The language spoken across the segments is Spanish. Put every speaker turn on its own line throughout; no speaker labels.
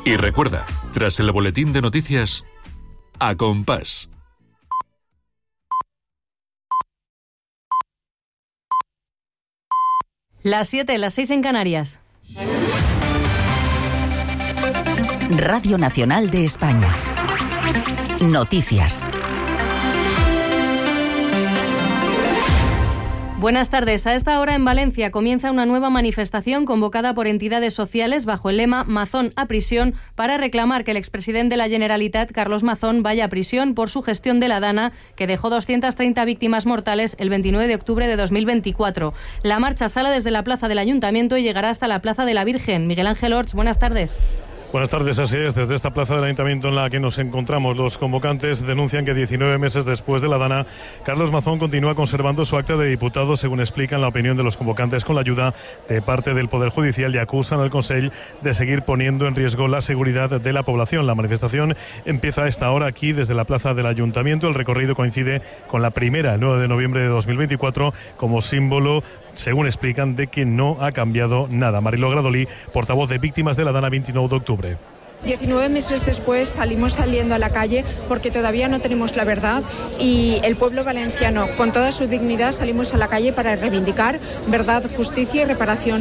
Y recuerda, tras el boletín de noticias, A Compás.
Las 7, las 6 en Canarias.
Radio Nacional de España. Noticias.
Buenas tardes. A esta hora en Valencia comienza una nueva manifestación convocada por entidades sociales bajo el lema Mazón a prisión para reclamar que el expresidente de la Generalitat, Carlos Mazón, vaya a prisión por su gestión de la Dana, que dejó 230 víctimas mortales el 29 de octubre de 2024. La marcha sale desde la plaza del Ayuntamiento y llegará hasta la Plaza de la Virgen. Miguel Ángel Orts, buenas tardes.
Buenas tardes, así es. Desde esta plaza del Ayuntamiento en la que nos encontramos, los convocantes denuncian que 19 meses después de la Dana, Carlos Mazón continúa conservando su acta de diputado, según explican la opinión de los convocantes, con la ayuda de parte del Poder Judicial, y acusan al Consell de seguir poniendo en riesgo la seguridad de la población. La manifestación empieza a esta hora aquí, desde la plaza del Ayuntamiento. El recorrido coincide con la primera, el 9 de noviembre de 2024, como símbolo, según explican, de que no ha cambiado nada. Mariló Gradolí, portavoz de víctimas de la Dana 29 de octubre.
19 meses después salimos saliendo a la calle porque todavía no tenemos la verdad, y el pueblo valenciano, con toda su dignidad, salimos a la calle para reivindicar verdad, justicia y reparación.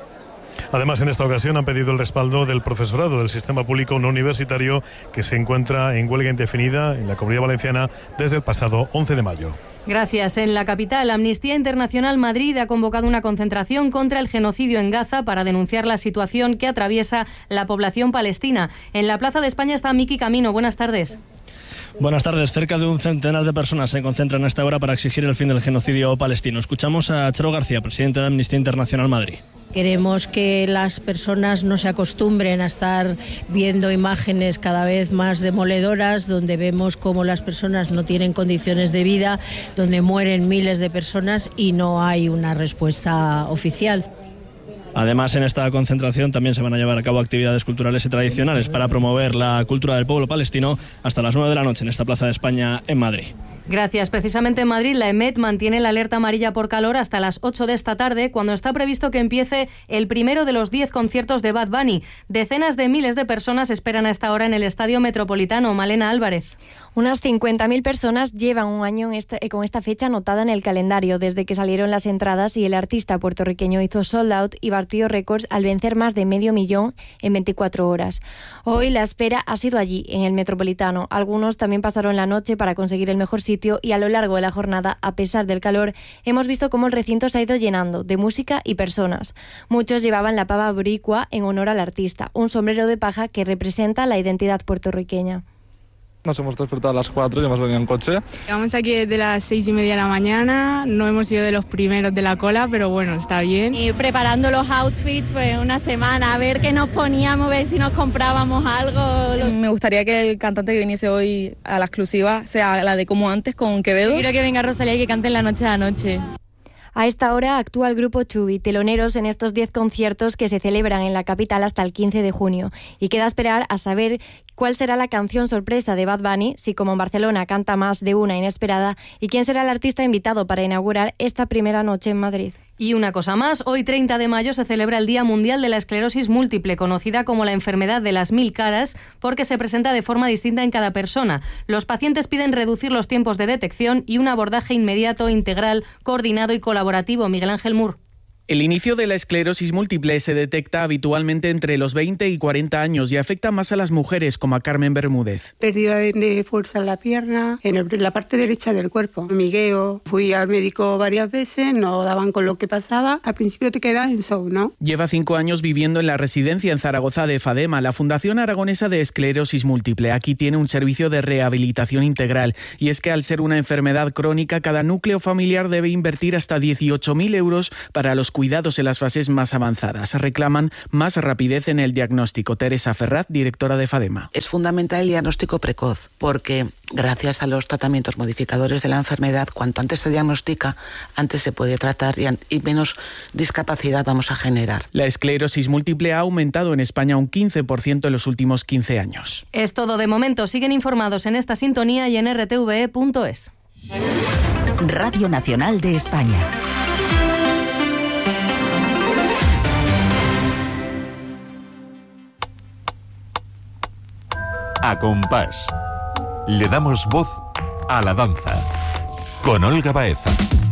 Además, en esta ocasión han pedido el respaldo del profesorado del sistema público no universitario, que se encuentra en huelga indefinida en la Comunidad Valenciana desde el pasado 11 de mayo.
Gracias. En la capital, Amnistía Internacional Madrid ha convocado una concentración contra el genocidio en Gaza para denunciar la situación que atraviesa la población palestina. En la Plaza de España está Miki Camino. Buenas tardes.
Buenas tardes. Cerca de un centenar de personas se concentran a esta hora para exigir el fin del genocidio palestino. Escuchamos a Charo García, presidente de Amnistía Internacional Madrid.
Queremos que las personas no se acostumbren a estar viendo imágenes cada vez más demoledoras, donde vemos cómo las personas no tienen condiciones de vida, donde mueren miles de personas y no hay una respuesta oficial.
Además, en esta concentración también se van a llevar a cabo actividades culturales y tradicionales para promover la cultura del pueblo palestino hasta las 9 de la noche en esta Plaza de España en Madrid.
Gracias. Precisamente en Madrid, la EMET mantiene la alerta amarilla por calor hasta las 8 de esta tarde, cuando está previsto que empiece el primero de los 10 conciertos de Bad Bunny. Decenas de miles de personas esperan a esta hora en el Estadio Metropolitano. Malena Álvarez.
Unas 50.000 personas llevan un año con esta fecha anotada en el calendario, desde que salieron las entradas, y el artista puertorriqueño hizo sold out y batió récords al vencer más de 500.000 en 24 horas. Hoy la espera ha sido allí, en el Metropolitano. Algunos también pasaron la noche para conseguir el mejor sitio, y a lo largo de la jornada, a pesar del calor, hemos visto cómo el recinto se ha ido llenando de música y personas. Muchos llevaban la pava boricua en honor al artista, un sombrero de paja que representa la identidad puertorriqueña.
Nos hemos despertado a las 4 y hemos venido en coche.
Llegamos aquí desde las 6:30 de la mañana, no hemos sido de los primeros de la cola, pero bueno, está bien.
Y preparando los outfits pues una semana, a ver qué nos poníamos, a ver si nos comprábamos algo.
Me gustaría que el cantante que viniese hoy a la exclusiva sea la de Como Antes con Quevedo.
Quiero que venga Rosalía y que cante en La Noche a Noche.
A esta hora actúa el grupo Chubi, teloneros en estos 10 conciertos que se celebran en la capital hasta el 15 de junio. Y queda esperar a saber cuál será la canción sorpresa de Bad Bunny, si como en Barcelona canta más de una inesperada, y quién será el artista invitado para inaugurar esta primera noche en Madrid.
Y una cosa más, hoy 30 de mayo se celebra el Día Mundial de la Esclerosis Múltiple, conocida como la enfermedad de las 1000 caras, porque se presenta de forma distinta en cada persona. Los pacientes piden reducir los tiempos de detección y un abordaje inmediato, integral, coordinado y colaborativo. Miguel Ángel Mur.
El inicio de la esclerosis múltiple se detecta habitualmente entre los 20 y 40 años y afecta más a las mujeres, como a Carmen Bermúdez.
Pérdida de fuerza en la pierna, en la parte derecha del cuerpo. Migueo, fui al médico varias veces, no daban con lo que pasaba. Al principio te quedas en shock, ¿no?
Lleva 5 años viviendo en la residencia en Zaragoza de FADEMA, la Fundación Aragonesa de Esclerosis Múltiple. Aquí tiene un servicio de rehabilitación integral. Y es que al ser una enfermedad crónica, cada núcleo familiar debe invertir hasta 18.000 euros para los cuidados en las fases más avanzadas. Reclaman más rapidez en el diagnóstico. Teresa Ferraz, directora de FADEMA.
Es fundamental el diagnóstico precoz, porque gracias a los tratamientos modificadores de la enfermedad, cuanto antes se diagnostica, antes se puede tratar y menos discapacidad vamos a generar.
La esclerosis múltiple ha aumentado en España un 15% en los últimos 15 años.
Es todo de momento. Siguen informados en esta sintonía y en rtve.es.
Radio Nacional de España.
A Compás. Le damos voz a la danza. Con Olga Baeza.